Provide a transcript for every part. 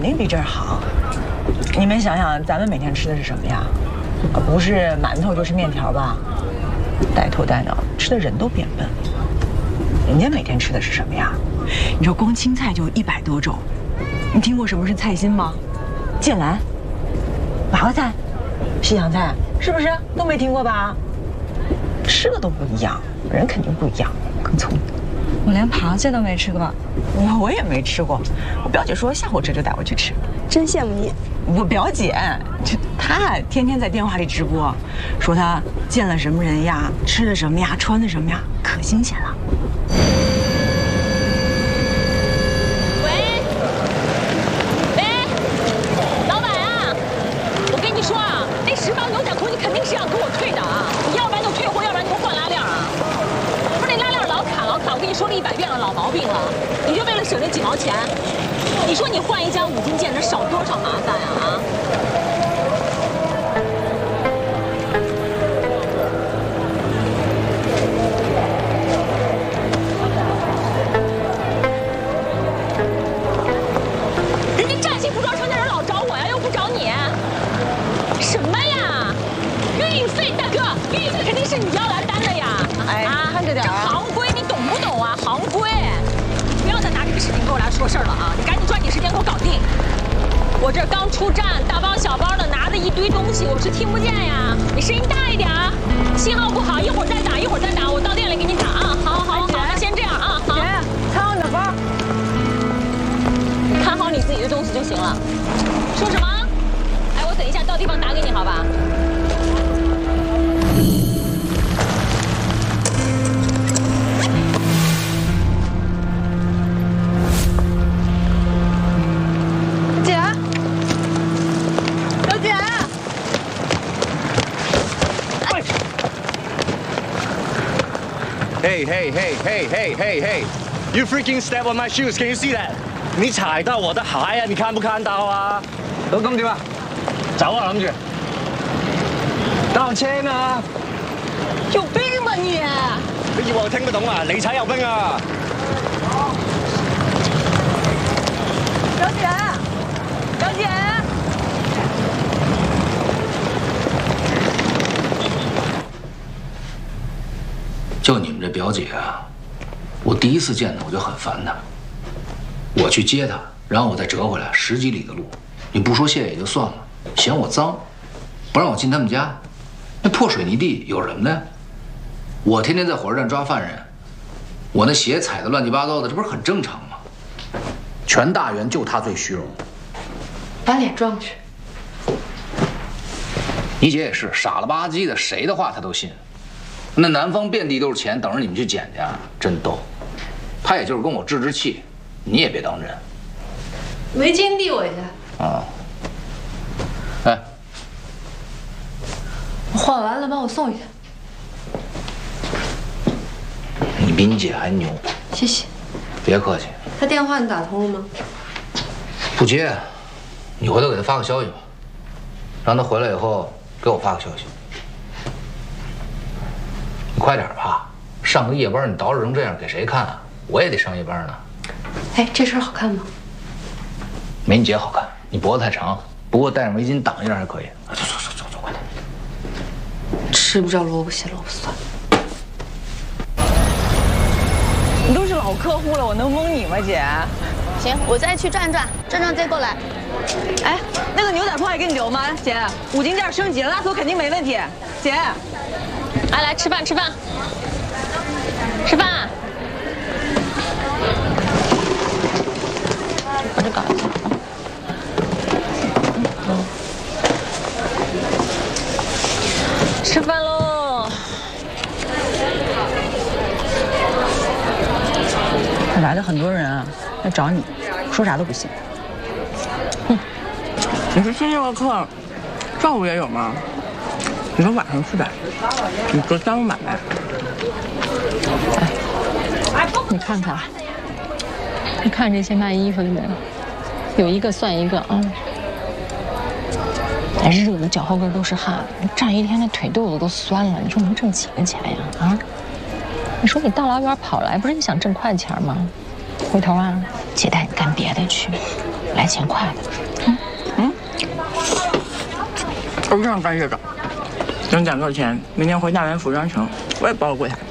定比这儿好。你们想想，咱们每天吃的是什么呀？不是馒头就是面条吧？带头带脑，吃的人都变笨。人家每天吃的是什么呀？你说光青菜就100多种，你听过什么是菜心吗？剑兰、娃娃菜、西洋菜，是不是都没听过吧？吃的都不一样，人肯定不一样，更聪明。 我连螃蟹都没吃过， 我也没吃过。我表姐说下午这就带我去吃， 真羡慕你。 我表姐，她天天在电话里直播，说她见了什么人呀，吃的什么呀，穿的什么呀，可新鲜了。 喂，老板啊，我跟你说啊，那10包牛仔裤你肯定是要给我退的啊，你要不然就退货，要不然你给我换拉链啊。不是那拉链老卡，我跟你说了100遍了，老毛病了，你就为了省这几毛钱，你说你换一家5金件能少多少麻烦啊？人家战信服装城的人老找我呀，又不找你，什么呀？运费，大哥，运费肯定是你要来担的呀！ 哎，看着点这行规你懂不懂啊？行规，不要再拿这个事情跟我来说事儿了啊！你赶紧抓紧时间给我搞定。我这刚出站，大包小包的拿着一堆东西，我是听不见呀。你声音大一点啊，信号不好，一会儿再打，我到店里给你打啊。好，那先这样啊。好， 姐，看好你的包。 看好你自己的东西就行了。说什么？哎，我等一下到地方打给你，好吧？ Hey! You freaking step on my shoes! Can you see that? 你踩到我的鞋啊！你看不看到啊？咁點啊？走啊！諗住搭車啊！ 有病吧你！ 你以為我聽不懂啊？你才有病啊！ 表姐。 就你们这表姐啊，我第一次见她我就很烦她。我去接她，然后我再折回来10几里的路，你不说谢谢也就算了，嫌我脏，不让我进他们家，那破水泥地有什么的呀？我天天在火车站抓犯人，我那鞋踩得乱七八糟的，这不是很正常吗？全大员就她最虚荣， 把脸转过去。 你姐也是傻了吧唧的，谁的话她都信。那南方遍地都是钱，等着你们去捡去，真逗。他也就是跟我置置气，你也别当真。 围巾递我一下。 啊。哎， 我换完了，帮我送一下。 你比你姐还牛。 谢谢。 别客气。 他电话你打通了吗？ 不接，你回头给他发个消息吧，让他回来以后给我发个消息。你快点吧，上个夜班你捯饬成这样给谁看啊？我也得上夜班呢。 哎，这身好看吗？ 没你姐好看，你脖子太长，不过戴上围巾挡一点还可以。走，快点。 吃不着萝卜嫌萝卜酸。 你都是老客户了，我能蒙你吗，姐？ 行，我再去转转再过来。 哎，那个牛仔裤还给你留吗，姐？5金件升级了，拉锁肯定没问题，姐。 来吃饭。我这搞一下。吃饭喽！ 来了很多人啊，来找你，说啥都不行。你说星期六课上午也有吗？你说晚上去呗，你说耽误买卖。 哎，你看这些卖衣服的人，有一个算一个啊！哎，热的脚后跟都是汗，站一天那腿肚子都酸了。你说能挣几个钱呀？啊？你说你大老远跑来，不是你想挣快钱吗？回头啊，姐带你干别的去。 来钱快的。 我这样干这个，等攒够钱，明天回大连服装城，我也包个柜台。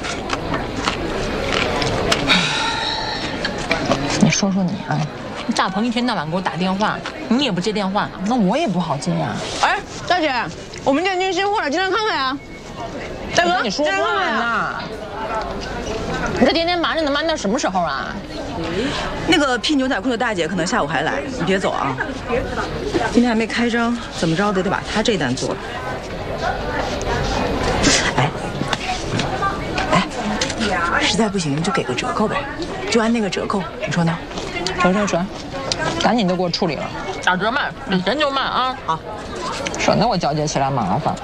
你说说你啊，大鹏一天到晚给我打电话，你也不接电话，那我也不好接呀。 哎，大姐，我们店进新货了，进来看看呀。大哥， 你说话呢？你这天天忙着呢，忙到什么时候啊？ 那个批牛仔裤的大姐可能下午还来，你别走啊。今天还没开张，怎么着得把她这单做了。实在不行就给个折扣呗，就按那个折扣，你说呢？ 成，赶紧都给我处理了，打折卖，比人就卖啊！好，省得我交接起来麻烦。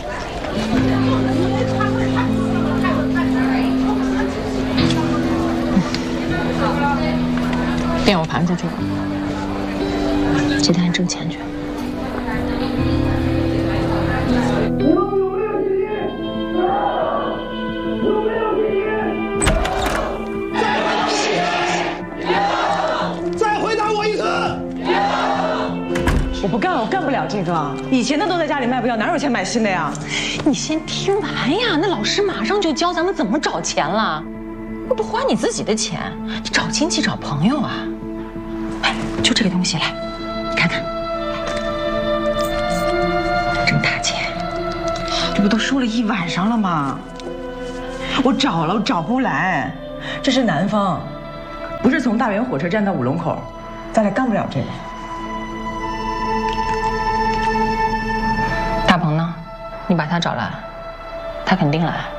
店我盘出去了，接单挣钱去。 我不干了，我干不了这个。以前的都在家里卖不掉，哪有钱买新的呀？ 你先听完呀，那老师马上就教咱们怎么找钱了。又不花你自己的钱，你找亲戚找朋友啊。哎，就这个东西，来，你看看，挣大钱。 这不都说了一晚上了吗？我找了，我找不来。这是南方，不是从大原火车站到五龙口，咱俩干不了这个。 大鹏呢？你把他找来，他肯定来。